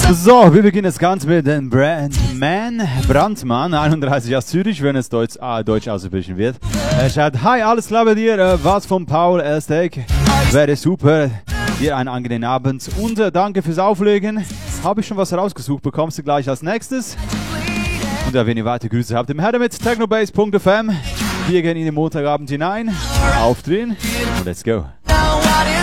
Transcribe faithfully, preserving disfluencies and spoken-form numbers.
So, wir beginnen das Ganze mit dem Brandman Brandmann, einunddreißig aus Zürich, wenn es Deutsch, äh, Deutsch ausgesprochen wird. Er schreibt: Hi, alles klar bei dir? Äh, was von Paul Elstek? Wäre super. Dir einen angenehmen Abend und äh, danke fürs Auflegen. Habe ich schon was rausgesucht, bekommst du gleich als nächstes. Und äh, wenn ihr weitere Grüße habt, im Herr mit technobase punkt f m. Wir gehen in den Montagabend hinein, aufdrehen und let's go.